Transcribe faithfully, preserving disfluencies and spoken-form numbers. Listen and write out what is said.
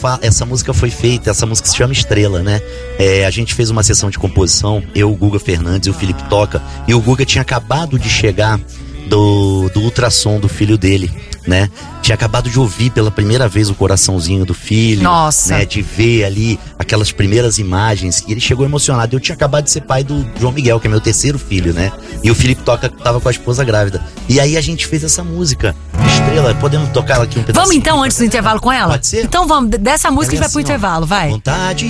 fa- essa música foi feita, essa música se chama Estrela, né? É, a gente fez uma sessão de composição, eu, o Guga Fernandes e o Felipe Toca, e o Guga tinha acabado de chegar do, do ultrassom do filho dele, né? Tinha acabado de ouvir pela primeira vez o coraçãozinho do filho. Nossa. Né? De ver ali aquelas primeiras imagens. E ele chegou emocionado. Eu tinha acabado de ser pai do João Miguel, que é meu terceiro filho, né? E o Felipe Toca tava com a esposa grávida. E aí a gente fez essa música, Estrela. Podemos tocar ela aqui um pedacinho? Vamos então, antes do intervalo com ela? Pode ser? Então vamos, dessa música a gente vai pro assim, ó. intervalo, vai. Vontade